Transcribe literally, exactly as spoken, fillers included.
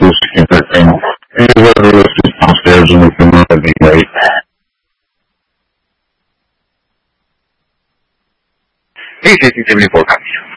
sixteen thirteen. Hey, whoever lives just downstairs and we can run at being late. Hey, sixteen seventy-four, copy.